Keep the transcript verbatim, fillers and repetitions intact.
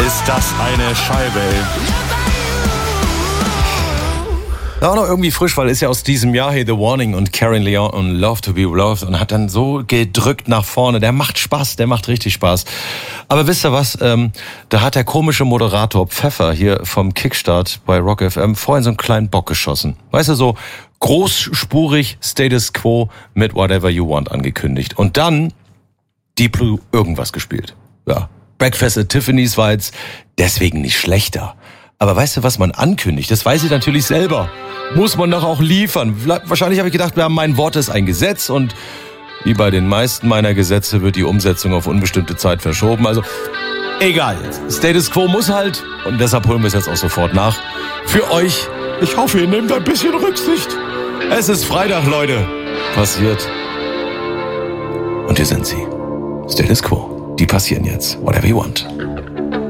Ist das eine Scheibe, ey. Ja, auch noch irgendwie frisch, weil ist ja aus diesem Jahr hier The Warning und Karen Leon und Love to be Loved und hat dann so gedrückt nach vorne. Der macht Spaß, der macht richtig Spaß. Aber wisst ihr was, ähm, da hat der komische Moderator Pfeffer hier vom Kickstart bei Rock F M vorhin so einen kleinen Bock geschossen. Weißt du, so großspurig Status Quo mit Whatever You Want angekündigt. Und dann Deep Blue irgendwas gespielt. Ja, Breakfast at Tiffany's war jetzt deswegen nicht schlechter. Aber weißt du, was man ankündigt? Das weiß ich natürlich selber. Muss man doch auch liefern. Wahrscheinlich habe ich gedacht, wir haben mein Wort ist ein Gesetz und wie bei den meisten meiner Gesetze wird die Umsetzung auf unbestimmte Zeit verschoben. Also egal. Status Quo muss halt und deshalb holen wir es jetzt auch sofort nach. Für euch. Ich hoffe, ihr nehmt ein bisschen Rücksicht. Es ist Freitag, Leute. Passiert. Und hier sind sie. Status Quo. Die passieren jetzt. Whatever you want.